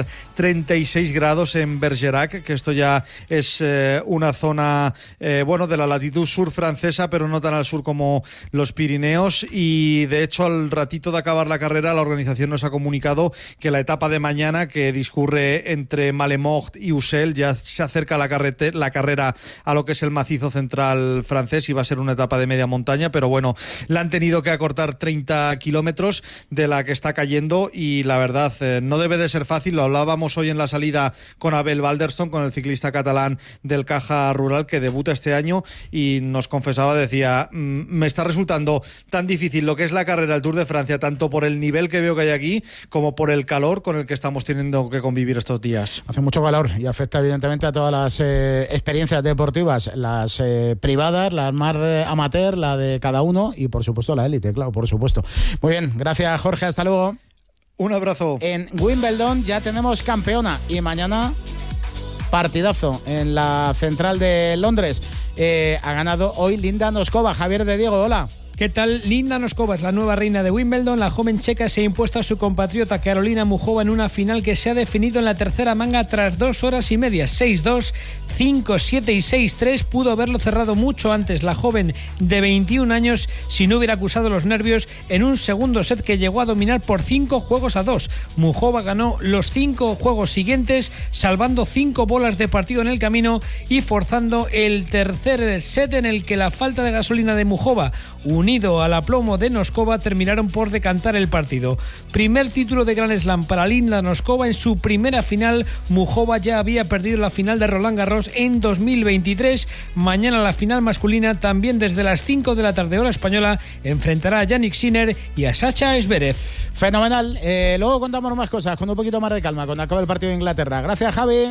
36 grados en Bergerac, que esto ya es una zona, bueno, de la latitud sur francesa, pero no tan al sur como los Pirineos. Y de hecho, al ratito de acabar la carrera, la organización nos ha comunicado que la etapa de mañana, que discurre entre Malemort y ya se acerca la carrera a lo que es el macizo central francés y va a ser una etapa de media montaña, pero bueno, la han tenido que acortar 30 kilómetros de la que está cayendo y la verdad no debe de ser fácil. Lo hablábamos hoy en la salida con Abel Balderston, con el ciclista catalán del Caja Rural, que debuta este año, y nos confesaba, decía, me está resultando tan difícil lo que es la carrera del Tour de Francia, tanto por el nivel que veo que hay aquí como por el calor con el que estamos teniendo que convivir estos días. Hace mucho calor y afecta evidentemente a todas las experiencias deportivas, las privadas, las más amateur, la de cada uno, y por supuesto la élite, claro, por supuesto. Muy bien, gracias Jorge, hasta luego. Un abrazo. En Wimbledon ya tenemos campeona y mañana partidazo en la central de Londres. Ha ganado hoy Linda Noskova. Javier de Diego, hola. ¿Qué tal? Linda Noskova es la nueva reina de Wimbledon. La joven checa se ha impuesto a su compatriota Karolina Muchova en una final que se ha definido en la tercera manga tras 2 horas y media. 6-2, 5-7 y 6-3. Pudo haberlo cerrado mucho antes la joven de 21 años si no hubiera acusado los nervios en un segundo set que llegó a dominar por 5-2. Muchova ganó los 5 juegos siguientes, salvando 5 bolas de partido en el camino y forzando el tercer set en el que la falta de gasolina de Muchova, unido al aplomo de Noskova, terminaron por decantar el partido. Primer título de Grand Slam para Linda Noskova en su primera final. Muchova ya había perdido la final de Roland Garros en 2023. Mañana la final masculina, también desde las 5 de la tarde hora española, enfrentará a Jannik Sinner y a Sasha Zverev. Fenomenal. Luego contamos más cosas con un poquito más de calma cuando acabe el partido de Inglaterra. Gracias, Javi.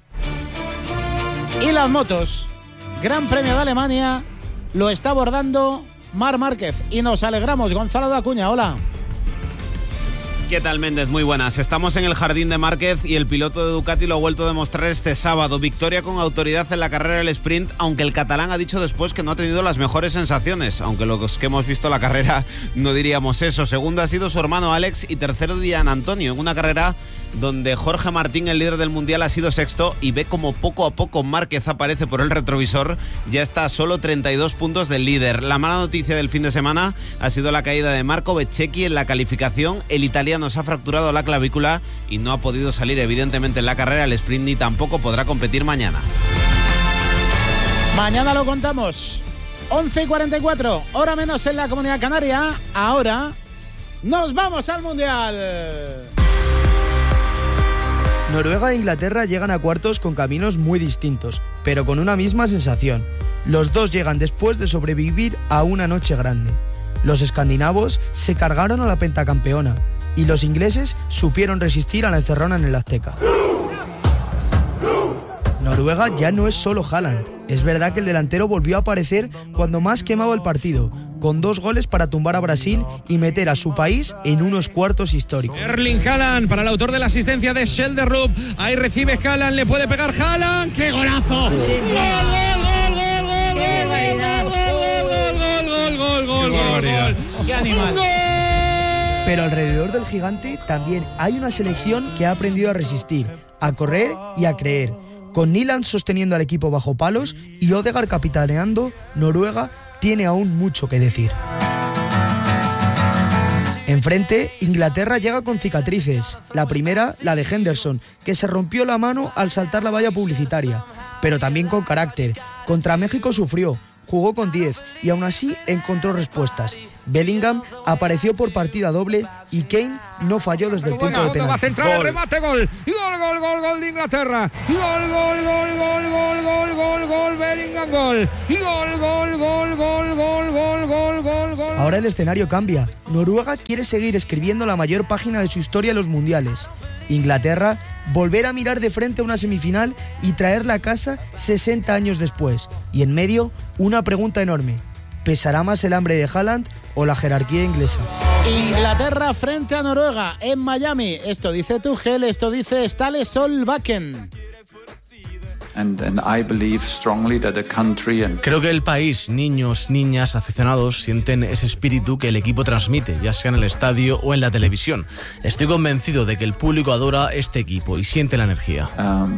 Y las motos. Gran Premio de Alemania lo está abordando Marc Márquez y nos alegramos. Gonzalo de Acuña, hola. ¿Qué tal, Méndez? Muy buenas. Estamos en el jardín de Márquez y el piloto de Ducati lo ha vuelto a demostrar este sábado. Victoria con autoridad en la carrera del sprint, aunque el catalán ha dicho después que no ha tenido las mejores sensaciones, aunque los que hemos visto la carrera no diríamos eso. Segundo ha sido su hermano Alex y tercero Gian Antonio, en una carrera donde Jorge Martín, el líder del Mundial, ha sido sexto, y ve como poco a poco Márquez aparece por el retrovisor. Ya está a solo 32 puntos del líder. La mala noticia del fin de semana ha sido la caída de Marco Bezzecchi en la calificación. El italiano se ha fracturado la clavícula y no ha podido salir evidentemente en la carrera al sprint, ni tampoco podrá competir mañana. Mañana lo contamos. 11:44, hora menos en la Comunidad Canaria. Ahora nos vamos al Mundial. Noruega e Inglaterra llegan a cuartos con caminos muy distintos, pero con una misma sensación. Los dos llegan después de sobrevivir a una noche grande. Los escandinavos se cargaron a la pentacampeona y los ingleses supieron resistir a la encerrona en el Azteca. Noruega ya no es solo Haaland. Es verdad que el delantero volvió a aparecer cuando más quemaba el partido, con 2 goles para tumbar a Brasil y meter a su país en unos cuartos históricos. Erling Haaland para el autor de la asistencia de Schelderup. Ahí recibe Haaland, le puede pegar Haaland. ¡Qué golazo! ¡Gol! ¡Qué animal! Pero alrededor del gigante también hay una selección que ha aprendido a resistir, a correr y a creer. Con Nyland sosteniendo al equipo bajo palos y Odegaard capitaneando, Noruega tiene aún mucho que decir. Enfrente, Inglaterra llega con cicatrices. La primera, la de Henderson, que se rompió la mano al saltar la valla publicitaria, pero también con carácter. Contra México sufrió, jugó con 10 y aún así encontró respuestas. Bellingham apareció por partida doble y Kane no falló desde el punto de penalti. Va a centrar el remate, gol. Y gol de Inglaterra. Y gol, Bellingham, gol. Y gol. Ahora el escenario cambia. Noruega quiere seguir escribiendo la mayor página de su historia en los mundiales. Inglaterra volver a mirar de frente a una semifinal y traerla a casa 60 años después. Y en medio, una pregunta enorme. ¿Pesará más el hambre de Haaland o la jerarquía inglesa? Inglaterra frente a Noruega en Miami. Esto dice Tuchel, esto dice Ståle Solbakken. Creo que el país, niños, niñas, aficionados, sienten ese espíritu que el equipo transmite, ya sea en el estadio o en la televisión. Estoy convencido de que el público adora este equipo y siente la energía.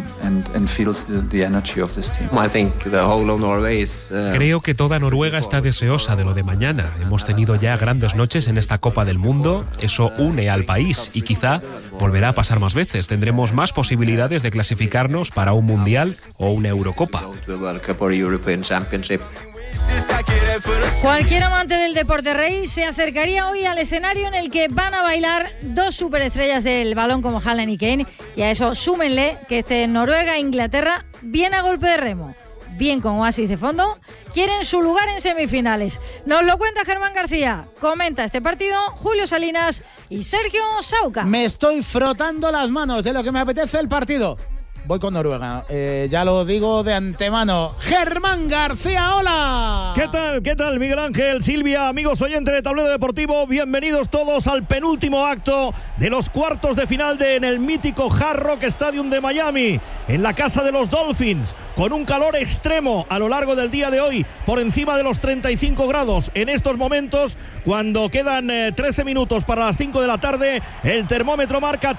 Creo que toda Noruega está deseosa de lo de mañana. Hemos tenido ya grandes noches en esta Copa del Mundo. Eso une al país y quizá volverá a pasar más veces. Tendremos más posibilidades de clasificarnos para un Mundial o una Eurocopa. Cualquier amante del deporte rey se acercaría hoy al escenario en el que van a bailar 2 superestrellas del balón como Haaland y Kane, y a eso súmenle que Noruega e Inglaterra, bien a golpe de remo, bien con Oasis de fondo, quieren su lugar en semifinales. Nos lo cuenta Germán García, comenta este partido Julio Salinas y Sergio Sauca. Me estoy frotando las manos de lo que me apetece el partido. Voy con Noruega, ya lo digo de antemano. Germán García, hola. ¿Qué tal, Miguel Ángel, Silvia, amigos oyentes de Tablero Deportivo? Bienvenidos todos al penúltimo acto de los cuartos de final en el mítico Hard Rock Stadium de Miami, en la casa de los Dolphins, con un calor extremo a lo largo del día de hoy, por encima de los 35 grados. En estos momentos, cuando quedan 13 minutos para las 5 de la tarde, el termómetro marca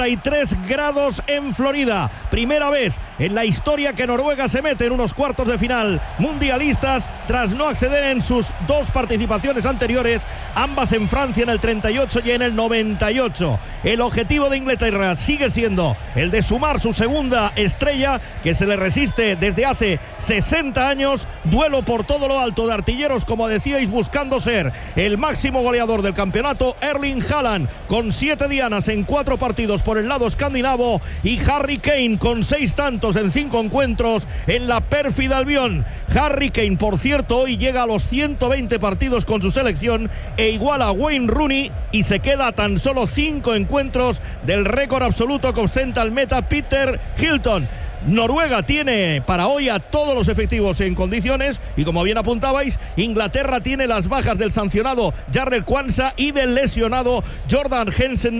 33 grados en Florida. Primera vez en la historia que Noruega se mete en unos cuartos de final mundialistas tras no acceder en sus 2 participaciones anteriores, ambas en Francia en el 38 y en el 98. El objetivo de Inglaterra sigue siendo el de sumar su segunda estrella, que se le resiste desde hace 60 años. Duelo por todo lo alto de artilleros, como decíais, buscando ser el máximo goleador del campeonato, Erling Haaland, con 7 dianas en 4 partidos por el lado escandinavo, y Harry Kane con 6 tantos en 5 encuentros en la pérfida Albión. Harry Kane, por cierto, hoy llega a los 120 partidos con su selección e iguala a Wayne Rooney y se queda a tan solo 5 encuentros del récord absoluto que ostenta el meta Peter Hilton. Noruega tiene para hoy a todos los efectivos en condiciones y, como bien apuntabais, Inglaterra tiene las bajas del sancionado Jarrell Quansah y del lesionado Jordan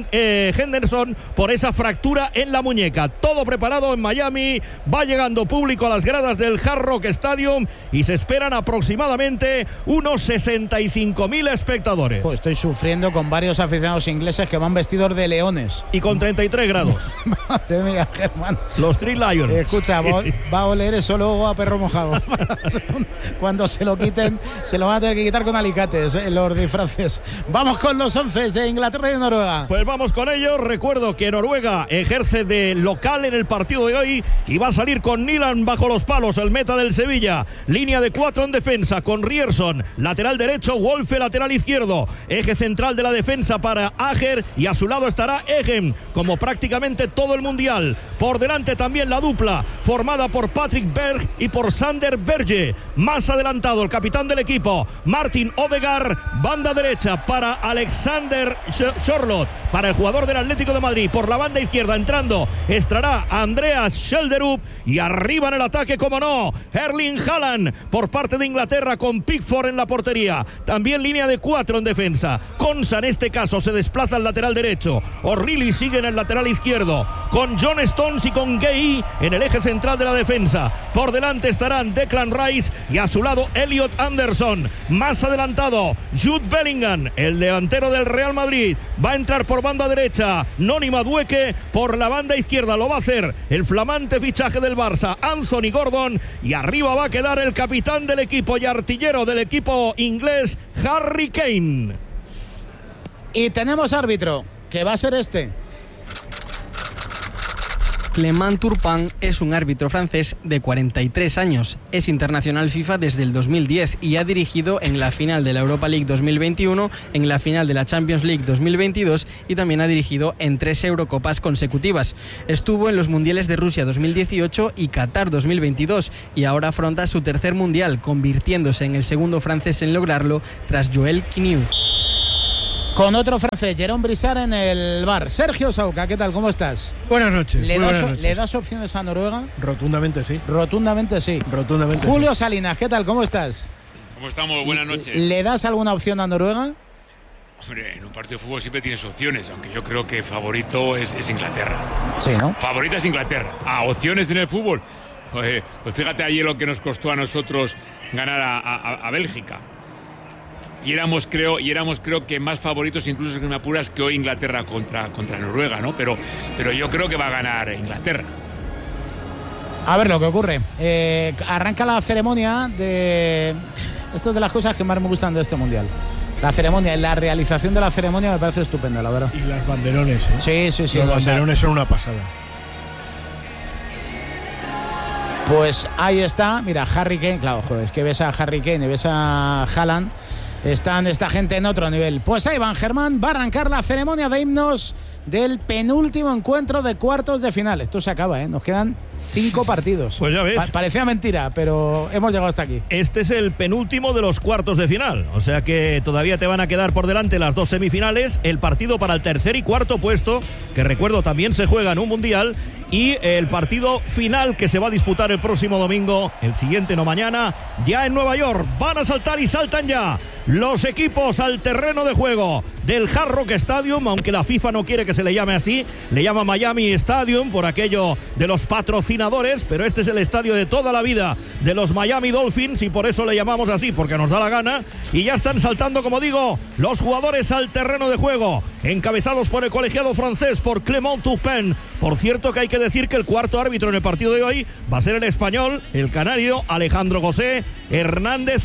Henderson por esa fractura en la muñeca. Todo preparado en Miami, va llegando público a las gradas del Hard Rock Stadium y se esperan aproximadamente unos 65.000 espectadores. Estoy sufriendo con varios aficionados ingleses que van vestidos de leones. Y con 33 grados. Madre mía, Germán. Los Three Lions. Escucha, va a oler eso luego a perro mojado. Cuando se lo quiten, se lo van a tener que quitar con alicates, los disfraces. Vamos con los 11 de Inglaterra y de Noruega. Pues vamos con ellos. Recuerdo que Noruega ejerce de local en el partido de hoy y va a salir con Nyland bajo los palos, el meta del Sevilla. Línea de 4 en defensa con Ryerson, lateral derecho, Wolfe, lateral izquierdo. Eje central de la defensa para Ajer y a su lado estará Egem, como prácticamente todo el mundial. Por delante también la dupla dupla formada por Patrick Berg y por Sander Berge. Más adelantado el capitán del equipo, Martin Odegaard, banda derecha para Alexander Sørloth, para el jugador del Atlético de Madrid. Por la banda izquierda entrando estará Andreas Schjelderup, y arriba en el ataque, como no, Erling Haaland por parte de Inglaterra, con Pickford en la portería. También línea de 4 en defensa. Konsa en este caso se desplaza al lateral derecho. O'Reilly sigue en el lateral izquierdo, con John Stones y con Gueye en el eje central de la defensa. Por delante estarán Declan Rice y a su lado Elliot Anderson. Más adelantado Jude Bellingham, el delantero del Real Madrid, va a entrar por banda derecha. Noni Madueke por la banda izquierda, lo va a hacer el flamante fichaje del Barça, Anthony Gordon, y arriba va a quedar el capitán del equipo y artillero del equipo inglés, Harry Kane. Y tenemos árbitro, que va a ser este. Clément Turpin es un árbitro francés de 43 años. Es internacional FIFA desde el 2010 y ha dirigido en la final de la Europa League 2021, en la final de la Champions League 2022 y también ha dirigido en 3 Eurocopas consecutivas. Estuvo en los Mundiales de Rusia 2018 y Qatar 2022 y ahora afronta su tercer Mundial, convirtiéndose en el segundo francés en lograrlo tras Joel Quiniu. Con otro francés, Jérôme Brissard en el bar. Sergio Sauca, ¿qué tal? ¿Cómo estás? Buenas noches. ¿Le das opciones a Noruega? Rotundamente sí. Rotundamente sí. Rotundamente Julio sí. Salinas, ¿qué tal? ¿Cómo estás? ¿Cómo estamos? Buenas noches. ¿Le das alguna opción a Noruega? Hombre, en un partido de fútbol siempre tienes opciones, aunque yo creo que favorito es Inglaterra. Sí, ¿no? Favorita es Inglaterra. ¿Opciones en el fútbol? Pues fíjate ayer lo que nos costó a nosotros ganar a Bélgica. Y éramos creo que más favoritos, incluso que me apuras, que hoy Inglaterra contra Noruega, ¿no? Pero yo creo que va a ganar Inglaterra. A ver lo que ocurre. Arranca la ceremonia de... Esto es de las cosas que más me gustan de este Mundial. La ceremonia, la realización de la ceremonia me parece estupenda, la verdad. Y las banderones, ¿eh? Sí. Los banderones son una pasada. Pues ahí está, mira, Harry Kane, claro, joder, es que ves a Harry Kane y ves a Haaland, están esta gente en otro nivel. Pues ahí van, Germán, va a arrancar la ceremonia de himnos del penúltimo encuentro de cuartos de final. Esto se acaba, nos quedan 5 partidos. Pues ya ves. Parecía mentira, pero hemos llegado hasta aquí. Este es el penúltimo de los cuartos de final, o sea que todavía te van a quedar por delante las 2 semifinales, el partido para el tercer y cuarto puesto, que recuerdo también se juega en un mundial, y el partido final que se va a disputar el próximo domingo, el siguiente no mañana, ya en Nueva York. Van a saltar y saltan ya los equipos al terreno de juego del Hard Rock Stadium, aunque la FIFA no quiere que se le llame así, le llama Miami Stadium por aquello de los patrocinadores, pero este es el estadio de toda la vida de los Miami Dolphins y por eso le llamamos así, porque nos da la gana. Y ya están saltando, como digo, los jugadores al terreno de juego, encabezados por el colegiado francés, por Clément Turpin. Por cierto que hay que decir que el cuarto árbitro en el partido de hoy va a ser el español, el canario Alejandro José Hernández,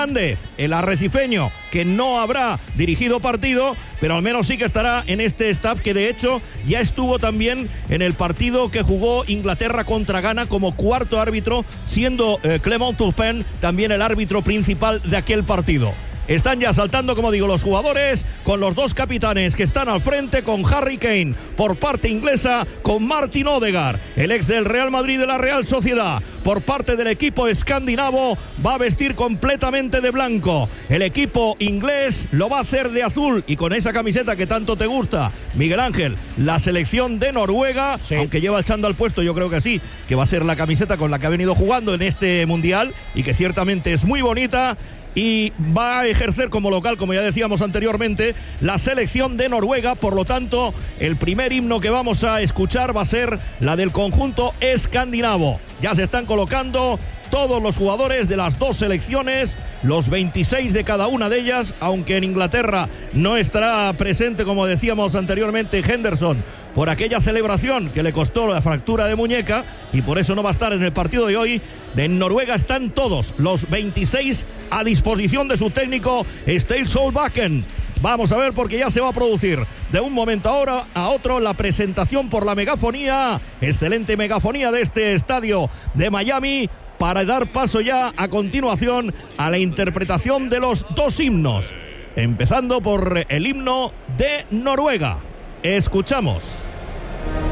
el arrecifeño, que no habrá dirigido partido, pero al menos sí que estará en este staff, que de hecho ya estuvo también en el partido que jugó Inglaterra contra Ghana como cuarto árbitro, siendo Clément Turpin también el árbitro principal de aquel partido. Están ya saltando, como digo, los jugadores, con los 2 capitanes que están al frente, con Harry Kane por parte inglesa, con Martin Odegaard, el ex del Real Madrid, de la Real Sociedad. Por parte del equipo escandinavo va a vestir completamente de blanco. El equipo inglés lo va a hacer de azul, y con esa camiseta que tanto te gusta, Miguel Ángel, la selección de Noruega, sí. Aunque lleva el chándal puesto, yo creo que sí, que va a ser la camiseta con la que ha venido jugando en este Mundial y que ciertamente es muy bonita. Y va a ejercer como local, como ya decíamos anteriormente, la selección de Noruega. Por lo tanto, el primer himno que vamos a escuchar va a ser la del conjunto escandinavo. Ya se están colocando todos los jugadores de las 2 selecciones, los 26 de cada una de ellas, aunque en Inglaterra no estará presente, como decíamos anteriormente, Henderson, por aquella celebración que le costó la fractura de muñeca, y por eso no va a estar en el partido de hoy. En Noruega están todos los 26 a disposición de su técnico Ståle Solbakken. Vamos a ver, porque ya se va a producir de un momento ahora a otro la presentación por la megafonía, excelente megafonía de este estadio de Miami, para dar paso ya a continuación a la interpretación de los 2 himnos, empezando por el himno de Noruega. Escuchamos.